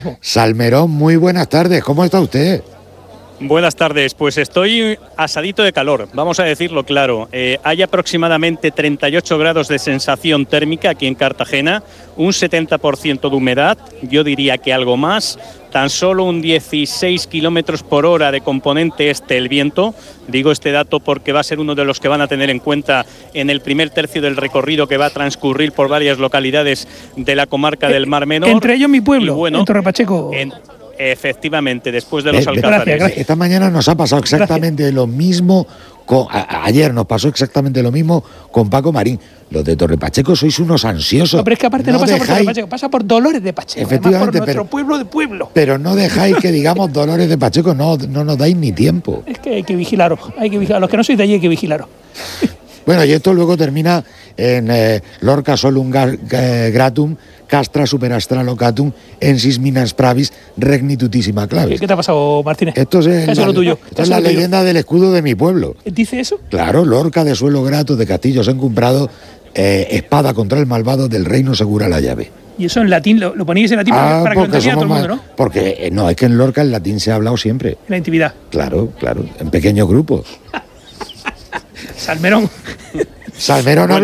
Salmerón, muy buenas tardes, ¿cómo está usted? Buenas tardes, pues estoy asadito de calor, vamos a decirlo claro. Hay aproximadamente 38 grados de sensación térmica aquí en Cartagena, un 70% de humedad, yo diría que algo más, tan solo un 16 kilómetros por hora de componente este el viento. Digo este dato porque va a ser uno de los que van a tener en cuenta en el primer tercio del recorrido que va a transcurrir por varias localidades de la comarca del Mar Menor. Entre ellos mi pueblo, bueno, en Torre Pacheco. Efectivamente, después de los Alcázares. Gracias. Esta mañana nos ha pasado exactamente lo mismo. Ayer nos pasó exactamente lo mismo con Paco Marín. Los de Torre Pacheco sois unos ansiosos. No, pero es que aparte no pasa por Torre Pacheco, pasa por Dolores de Pacheco. Efectivamente, por nuestro pueblo de pueblo. Pero no dejáis que digamos Dolores de Pacheco, no nos dais ni tiempo. Es que hay que vigilaros, Los que no sois de allí hay que vigilaros. Bueno, y esto luego termina en Lorca solum gratum, castra superastra locatum, ensis minas pravis, regnitutissima clavis. ¿Qué te ha pasado, Martínez? Esto es lo tuyo. Esto es la leyenda del escudo de mi pueblo. ¿Dice eso? Claro, Lorca de suelo grato, de castillos encumbrado, espada contra el malvado, del reino segura la llave. ¿Y eso en latín? ¿Lo poníais en latín para que lo entendiera todo el mundo, no? Porque no, es que en Lorca el latín se ha hablado siempre. En la intimidad. Claro, en pequeños grupos. Salmerón. Salmerón, bueno,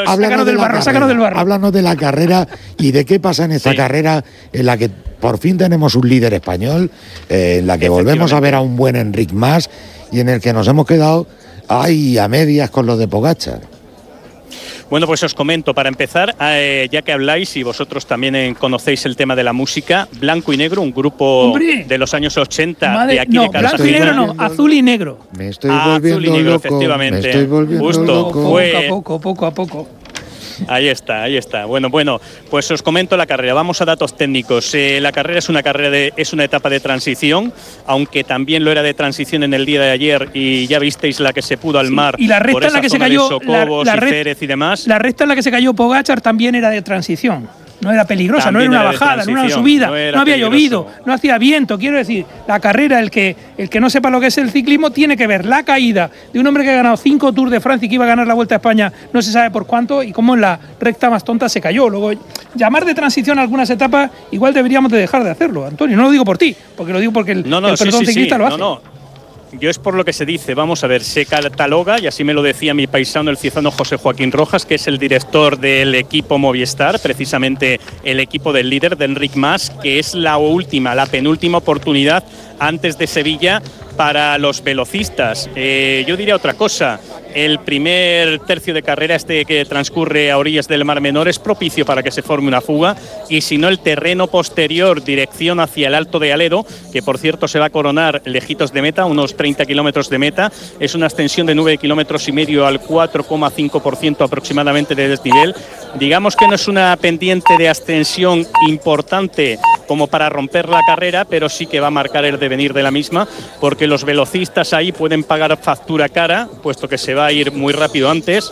háblanos de la carrera y de qué pasa en esta carrera en la que por fin tenemos un líder español, en la que volvemos a ver a un buen Enric Mas y en el que nos hemos quedado a medias con lo de Pogačar. Bueno, pues os comento, para empezar, ya que habláis y vosotros también conocéis el tema de la música, Blanco y Negro, un grupo de los años 80 de aquí de Cartagena. Blanco y Negro no, Azul y Negro. Me estoy volviendo Azul y Negro, loco, efectivamente. Me estoy volviendo justo, loco. Poco a poco. Ahí está. Bueno, pues os comento la carrera. Vamos a datos técnicos. La carrera es una etapa de transición, aunque también lo era de transición en el día de ayer y ya visteis la que se pudo al mar. Y la recta en la que se cayó Cérez y demás. La recta en la que se cayó Pogačar también era de transición. No era peligrosa, También no era una bajada, no era una subida, no había llovido, no hacía viento. Quiero decir, la carrera, el que no sepa lo que es el ciclismo, tiene que ver la caída de un hombre que ha ganado 5 Tours de Francia y que iba a ganar la Vuelta a España, no se sabe por cuánto, y cómo en la recta más tonta se cayó. Luego, llamar de transición a algunas etapas, igual deberíamos de dejar de hacerlo, Antonio. No lo digo por ti, porque lo digo porque el pelotón ciclista lo hace. Yo es por lo que se dice, vamos a ver, se cataloga, y así me lo decía mi paisano, el ciezano José Joaquín Rojas, que es el director del equipo Movistar, precisamente el equipo del líder, de Enric Mas, que es la penúltima oportunidad antes de Sevilla para los velocistas. Yo diría otra cosa, el primer tercio de carrera que transcurre a orillas del Mar Menor es propicio para que se forme una fuga, y si no el terreno posterior, dirección hacia el Alto de Aledo, que por cierto se va a coronar lejitos de meta, unos 30 kilómetros de meta, es una extensión de 9,5 kilómetros al 4,5% aproximadamente de desnivel. Digamos que no es una pendiente de ascensión importante como para romper la carrera, pero sí que va a marcar el devenir de la misma, porque los velocistas ahí pueden pagar factura cara, puesto que se va a ir muy rápido antes.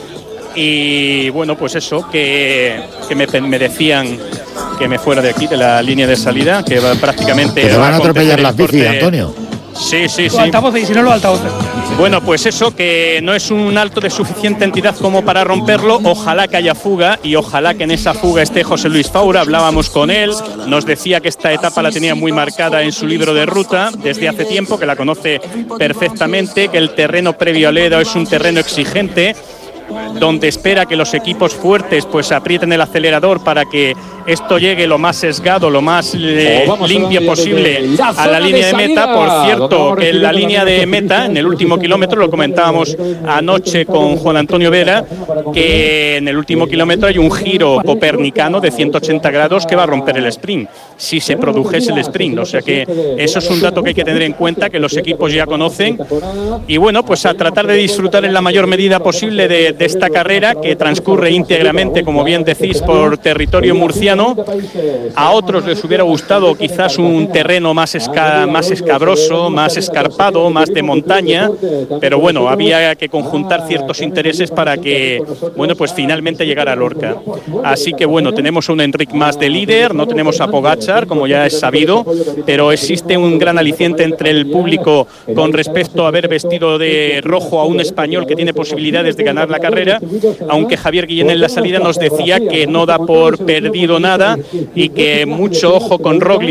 Y bueno, pues eso, que me decían que me fuera de aquí, de la línea de salida, que va prácticamente... Que te van a atropellar las bicis, Antonio. Sí. Altavoces, y si no los altavoces. Bueno, pues eso, que no es un alto de suficiente entidad como para romperlo. Ojalá que haya fuga y ojalá que en esa fuga esté José Luis Faura. Hablábamos con él, nos decía que esta etapa la tenía muy marcada en su libro de ruta desde hace tiempo, que la conoce perfectamente, que el terreno previo a Ledo es un terreno exigente, donde espera que los equipos fuertes pues aprieten el acelerador para que esto llegue lo más sesgado, lo más limpio posible a la línea de meta. Por cierto, que en la línea de meta, en el último kilómetro, lo comentábamos anoche con Juan Antonio Vera, que en el último kilómetro hay un giro copernicano de 180 grados que va a romper el sprint, si se produjese el sprint. O sea que eso es un dato que hay que tener en cuenta, que los equipos ya conocen. Y bueno, pues a tratar de disfrutar en la mayor medida posible de esta carrera, que transcurre íntegramente, como bien decís, por territorio murciano. A otros les hubiera gustado quizás un terreno más escabroso, más escarpado, más de montaña, pero bueno, había que conjuntar ciertos intereses para que, bueno, pues finalmente llegara a Lorca. Así que bueno, tenemos a un Enric Mas de líder, no tenemos a Pogačar, como ya es sabido, pero existe un gran aliciente entre el público con respecto a haber vestido de rojo a un español que tiene posibilidades de ganar la carrera carrera, aunque Javier Guillén en la salida nos decía que no da por perdido nada y que mucho ojo con Roglic